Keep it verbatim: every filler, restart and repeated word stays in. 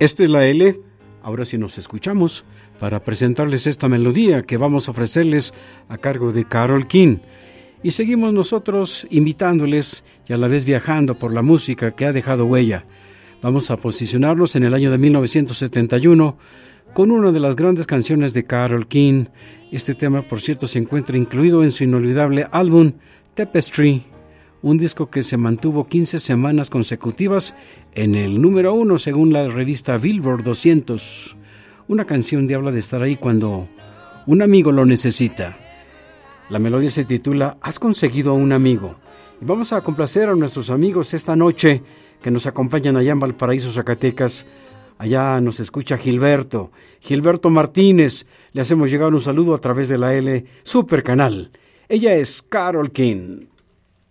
Esta es la L. Ahora sí nos escuchamos para presentarles esta melodía que vamos a ofrecerles a cargo de Carole King. Y seguimos nosotros invitándoles y a la vez viajando por la música que ha dejado huella. Vamos a posicionarnos en el año de mil novecientos setenta y uno con una de las grandes canciones de Carole King. Este tema, por cierto, se encuentra incluido en su inolvidable álbum Tapestry, un disco que se mantuvo quince semanas consecutivas en el número uno según la revista Billboard doscientos. Una canción que habla de estar ahí cuando un amigo lo necesita. La melodía se titula Has conseguido un amigo. Y vamos a complacer a nuestros amigos esta noche que nos acompañan allá en Valparaíso, Zacatecas. Allá nos escucha Gilberto, Gilberto Martínez. Le hacemos llegar un saludo a través de la L Super Canal. Ella es Carole King.